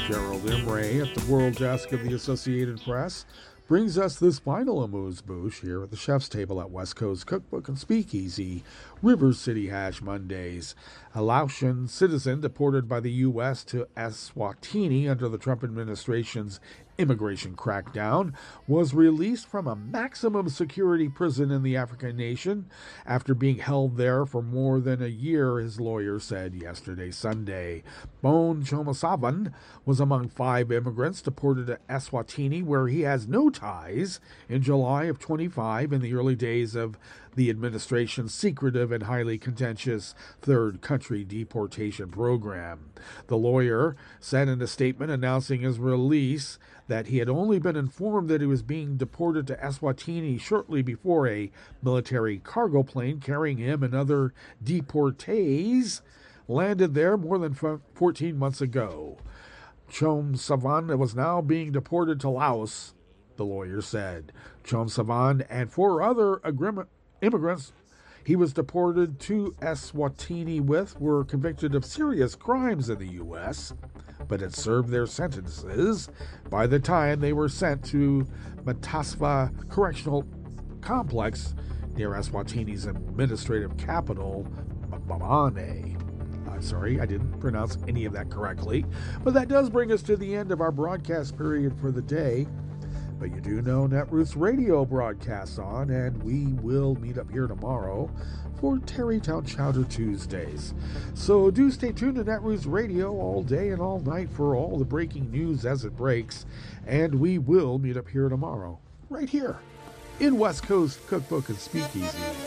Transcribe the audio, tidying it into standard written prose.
Gerald Imre at the World Desk of the Associated Press brings us this final amuse-bouche here at the chef's table at West Coast Cookbook and Speakeasy, River City Hash Mondays. A Laotian citizen deported by the U.S. to Eswatini under the Trump administration's immigration crackdown was released from a maximum security prison in the African nation after being held there for more than a year, his lawyer said yesterday, Sunday. Bon Chomosavan was among 5 immigrants deported to Eswatini, where he has no ties, in July of 25, in the early days of the administration's secretive and highly contentious third country deportation program. The lawyer said in a statement announcing his release that he had only been informed that he was being deported to Eswatini shortly before a military cargo plane carrying him and other deportees landed there more than 14 months ago. Chom Savan was now being deported to Laos, the lawyer said. Chom Savan and 4 other immigrants he was deported to Eswatini with were convicted of serious crimes in the U.S., but had served their sentences by the time they were sent to Matasva Correctional Complex near Eswatini's administrative capital, Mbabane. I'm sorry, I didn't pronounce any of that correctly, but that does bring us to the end of our broadcast period for the day. But you do know Netroots Radio broadcasts on, and we will meet up here tomorrow for Terrytown Chowder Tuesdays. So do stay tuned to Netroots Radio all day and all night for all the breaking news as it breaks, and we will meet up here tomorrow, right here, in West Coast Cookbook and Speakeasy.